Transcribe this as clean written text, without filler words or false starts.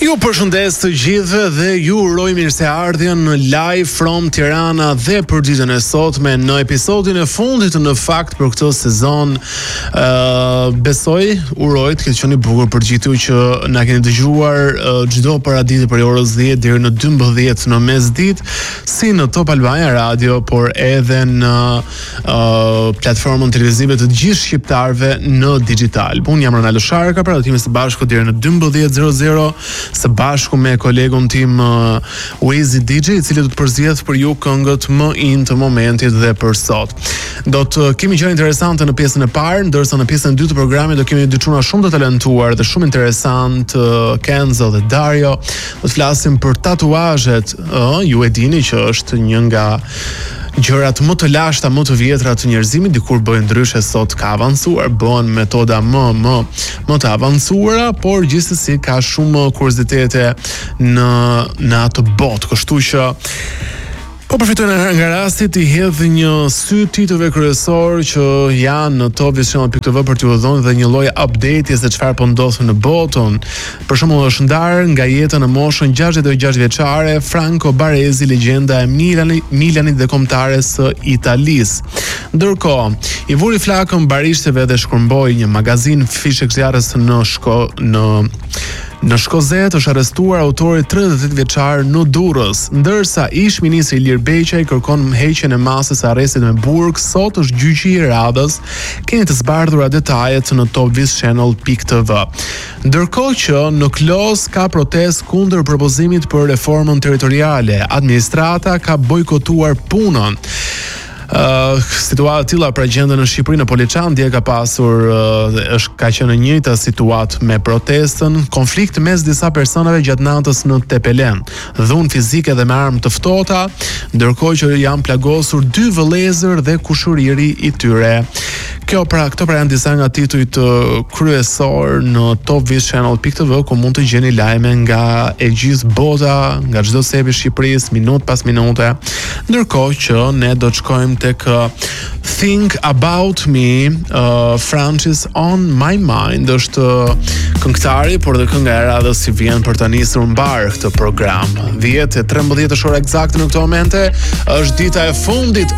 Ju përshëndes të gjithëve dhe ju uroj mirëseardhjen në live from Tirana dhe për ditën e sotme në episodin e fundit në fakt për këtë sezon. Besoj, uroj të ketë qenë bukur për gjithë ju që na keni dëgjuar çdo paraditë për orës 10 deri në 12 në mesditë, si në Top Albania Radio, por edhe në platformën televizive të gjithë shqiptarëve në digital. Unë jam Ronaldo Sharka, pra do të jemi së bashku deri në 12:00 së bashku me kolegun tim Wazy DJ, i cili do të përzgjedh për ju këngët më in të momentit dhe për sot. Do të kemi gjëra interesante në pjesën e parë, ndërsa në pjesën e dytë të programit do kemi dy çuna shumë të talentuar dhe shumë interesant, Kenzo dhe Dario. Do të flasim për tatuazhet. Ju e dini që është një nga gjërat më të lashta, më të vjetra të njerëzimit, dikur bëjnë ndryshe, sot ka avancuar, bëhen metoda më të avancuara, por gjithsesi ka shumë kuriozitete në atë botë, kështu që po përfitojnë nga rasti të hedh një sy titujve kryesor që janë në top.tv për t'ju dhënë dhe një lloj update se çfarë po ndodh në botën. Për shembull, është ndarë nga jeta në moshën 66 vjeçare Franco Baresi, legjenda e Milanit dhe kombëtares së Italisë. Ndërkohë, i vuri flakën barishteve dhe shkërmboi një magazin fishek zjarres në Shkozet. Është arrestuar autori 38 vjeçar në Durrës, ndërsa ish ministri Ilir Beqaj kërkon heqjen e masës së arrestit me burg. Sot është gjyqi i radhës. Keni të zbardhura detajet në topvischannel.tv. Ndërkohë që në Klos ka protestë kundër propozimit për reformën territoriale. Administrata ka bojkotuar punën. Situata tilla pra gjendën në Shqipëri, në Poliçan dje ka pasur ka qenë një njëjta situatë me protestën, konflikt mes disa personave gjatë natës në Tepelen, dhunë fizike dhe me armë të ftohta, ndërkohë që janë plagosur 2 vëllezër dhe kushëriri i tyre. Këto pra janë disa nga titujt kryesor në topvischannel.tv, ku mund të gjeni lajme nga e gjithë bota, nga çdo sepi i Shqipërisë, minutë pas minute. Ndërkohë që ne do të shkojmë tek Think About Me, Francis On My Mind është këngëtari, por dhe kënga e radhës si vjen për ta nisur mbar këtë program. 10:13 orë eksakte në këtë momente, është dita e fundit